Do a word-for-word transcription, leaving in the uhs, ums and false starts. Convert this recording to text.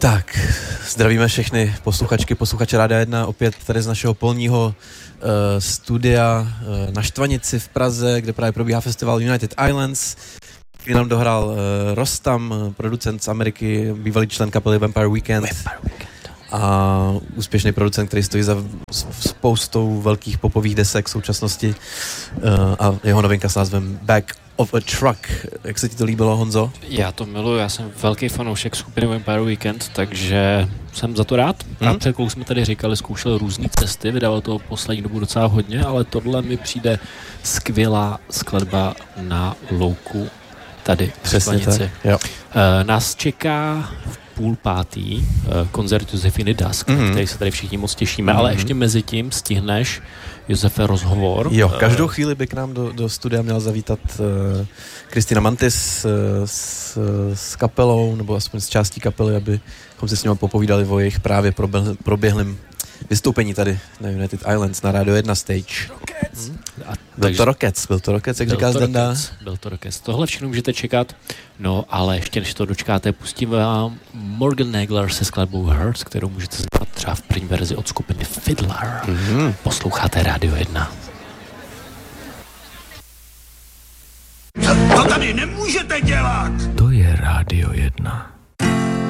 Tak, zdravíme všechny posluchačky, posluchače Rádia jedna, opět tady z našeho polního uh, studia uh, na Štvanici v Praze, kde právě probíhá festival United Islands. Který nám dohrál uh, Rostam, producent z Ameriky, bývalý člen kapely Vampire Weekend. Vampire Weekend. A úspěšný producent, který stojí za spoustou velkých popových desek v současnosti. Uh, a jeho novinka s názvem Back of a Truck. Jak se ti to líbilo, Honzo? Já to miluji, já jsem velký fanoušek skupiny Vampire Weekend, takže jsem za to rád. Hmm? A před chvilkou jsme tady říkali, zkoušel různé cesty, vydával toho poslední dobu docela hodně, ale tohle mi přijde skvělá skladba na louku tady v Štvanici. Uh, nás čeká v půl pátý uh, koncert Josefiny Dusk, mm-hmm. který se tady všichni moc těšíme, mm-hmm. ale ještě mezi tím stihneš, Josefe, rozhovor. Jo, každou uh, chvíli by k nám do, do studia měla zavítat Kristina uh, Mantis uh, s, s kapelou, nebo aspoň s částí kapely, abychom si s nimi popovídali o jejich právě proběhlém vystoupení tady na United Islands na Radio jedna stage. Rockets. Hmm. A byl takže, to Rockets, byl to Rockets, jak říká Zdenda. Byl to Rockets. Tohle všechno můžete čekat, no ale ještě než to dočkáte, pustím vám Morgan Nagler se skladbou Hurt, kterou můžete znát třeba v první verzi od skupiny Fiddler. Mm-hmm. Posloucháte Radio jedna. To tady nemůžete dělat! To je Radio jedna.